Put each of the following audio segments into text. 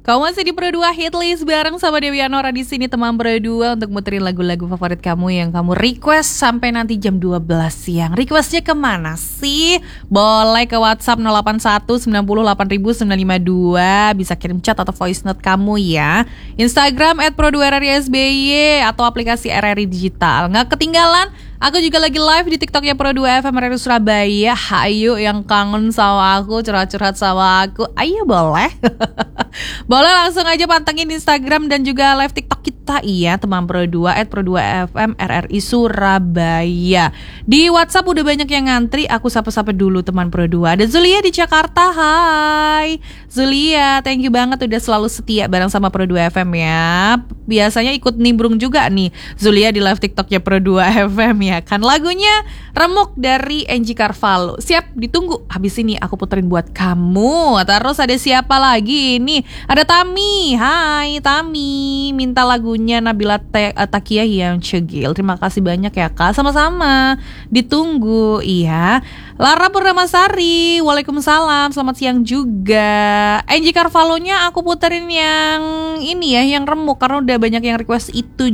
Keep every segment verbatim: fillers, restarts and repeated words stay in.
Kau masih di Pro dua Hitlist bareng sama Dewi Anora di sini, teman Pro dua, untuk muterin lagu-lagu favorit kamu yang kamu request sampai nanti jam dua belas siang. Requestnya kemana sih? Boleh ke WhatsApp nol delapan satu sembilan nol delapan sembilan lima dua. Bisa kirim chat atau voice note kamu ya. Instagram at pro dua r r i s b y atau aplikasi R R I Digital. Nggak ketinggalan, aku juga lagi live di TikToknya Pro dua F M R R I Surabaya. Ayo yang kangen sama aku, curhat-curhat sama aku, ayo boleh. Boleh langsung aja pantengin Instagram dan juga live TikTok kita, iya, teman Pro dua at Pro dua F M R R I Surabaya. Di WhatsApp udah banyak yang ngantri, aku sapa-sapa dulu teman Pro dua. Ada Zulia di Jakarta, hai Zulia, thank you banget udah selalu setia bareng sama Pro dua F M ya. Biasanya ikut nimbrung juga nih Zulia di live TikToknya Pro dua F M ya kan. Lagunya Remuk dari Angie Carvalho. Siap, ditunggu, habis ini aku puterin buat kamu. Terus ada siapa lagi ini? Ada Tami, hai Tami, minta lagunya Nabila Te- Takia yang Cegil. Terima kasih banyak ya kak, sama-sama, ditunggu. Iya, Lara Purnamasari, waalaikumsalam, selamat siang juga. Angie Carvalho-nya aku puterin yang ini ya, yang Remuk, karena udah banyak yang request itu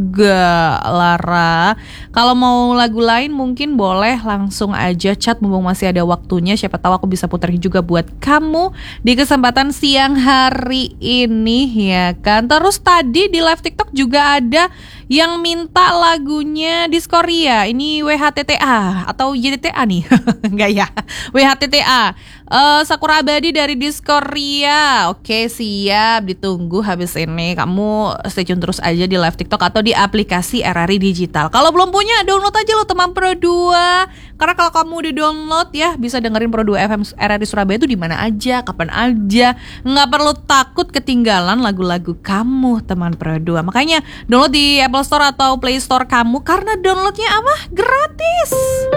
juga Lara. Kalau mau lagu lain mungkin boleh langsung aja chat mumpung masih ada waktunya. Siapa tahu aku bisa puterin juga buat kamu di kesempatan siang hari ini ya kan. Terus tadi di live TikTok juga ada yang minta lagunya Diskoria. Ini W H T T A atau Y T T A nih? Enggak ya, W H T T A. Uh, Sakura Abadi dari Diskoria. Oke, siap, ditunggu. Habis ini kamu stay tune terus aja di live TikTok atau di aplikasi R R I Digital. Kalau belum punya, download aja lo teman Pro dua. Karena kalau kamu udah download ya, bisa dengerin Pro dua F M R R I Surabaya itu di mana aja, kapan aja. Nggak perlu takut ketinggalan lagu-lagu kamu teman Pro dua. Makanya download di Apple Store atau Play Store kamu, karena downloadnya apa? Gratis.